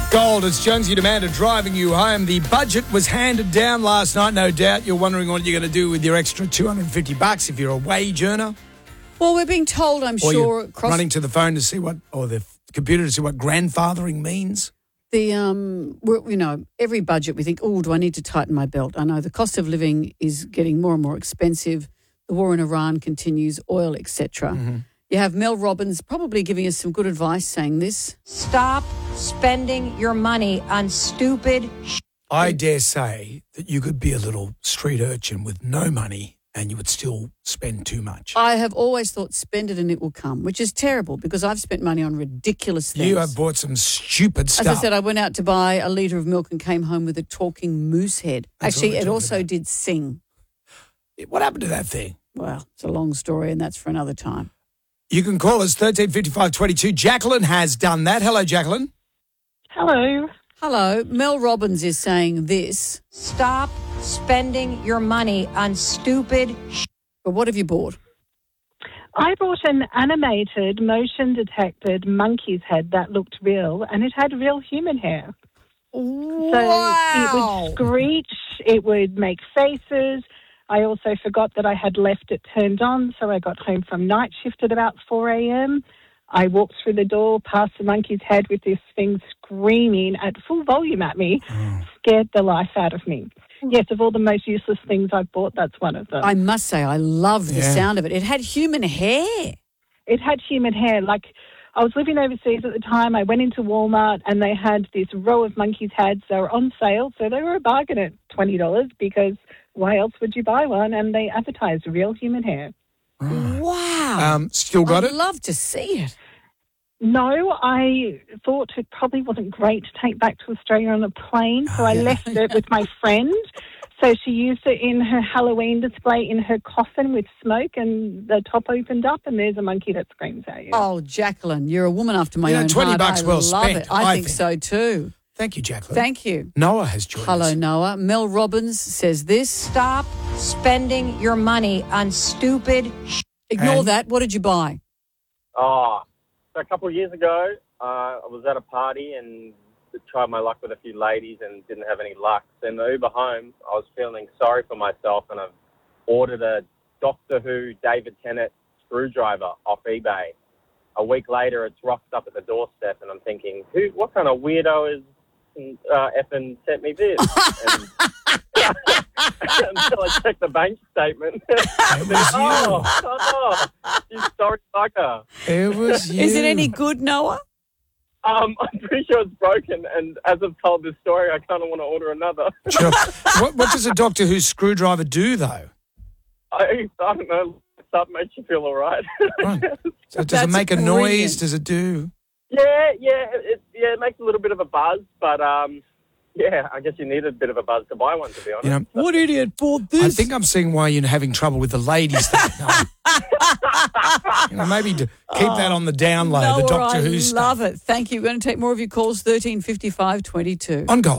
Gold, it's Jonesy Demander driving you home. The budget was handed down last night. No doubt you're wondering what you're going to do with your extra $250 if you're a wage earner. Well, we're being told, I'm Or sure, you're running to the phone to see what, or the computer to see what grandfathering means. Every budget we think, oh, do I need to tighten my belt? I know the cost of living is getting more and more expensive. The war in Iran continues, oil, etc. Mm-hmm. You have Mel Robbins probably giving us some good advice saying this. Stop spending your money on stupid I dare say that you could be a little street urchin with no money and you would still spend too much. I have always thought spend it and it will come, which is terrible because I've spent money on ridiculous things. You have bought some stupid stuff. As I said, I went out to buy a litre of milk and came home with a talking moose head. That's Actually, what it we're also talking did sing. What happened to that thing? Well, it's a long story and that's for another time. You can call us 135522. Jacqueline has done that. Hello, Jacqueline. Hello. Hello. Mel Robbins is saying this. Stop spending your money on stupid But what have you bought? I bought an animated, motion-detected monkey's head that looked real, and it had real human hair. Wow. So it would screech, it would make faces. I also forgot that I had left it turned on, so I got home from night shift at about 4 a.m. I walked through the door, past the monkey's head with this thing screaming at full volume at me, scared the life out of me. Yes, of all the most useless things I've bought, that's one of them. I must say, I love the sound of it. It had human hair. It had human hair. Like, I was living overseas at the time. I went into Walmart and they had this row of monkeys' heads. They were on sale, so they were a bargain at $20 because why else would you buy one? And they advertised real human hair. Wow. Still got I'd it? love to see it. No, I thought it probably wasn't great to take back to Australia on a plane, so I left it with my friend. So she used it in her Halloween display in her coffin with smoke, and the top opened up, and there's a monkey that screams at you. Oh, Jacqueline, you're a woman after my own $20 heart. well I love spent, it. I I think think. so too. Thank you, Jacqueline. Thank you. Noah has joined Hello, us. Noah. Mel Robbins says this. Stop spending your money on stupid Ignore And- that. What did you buy? Oh, so a couple of years ago, I was at a party and tried my luck with a few ladies and didn't have any luck. So in the Uber home, I was feeling sorry for myself and I've ordered a Doctor Who David Tennant screwdriver off eBay. A week later, it's rocked up at the doorstep and I'm thinking, what kind of weirdo is effing sent me this? And, until I checked the bank statement. It was you. Oh, you sorry fucker. It was you. Is it any good, Noah? I'm pretty sure it's broken, and as I've told this story, I kind of want to order another. Sure. What does a Doctor Who screwdriver do, though? I don't know. That makes you feel all right. Right. So does That's it make a brilliant. noise? Does it do? Yeah, it makes a little bit of a buzz, but yeah, I guess you need a bit of a buzz to buy one, to be honest. You know, What idiot bought this? I think I'm seeing why you're having trouble with the ladies. Maybe to keep that on the down low, Noah, the Doctor I Who stuff. love it. Thank you. We're going to take more of your calls, 135522. On Gold.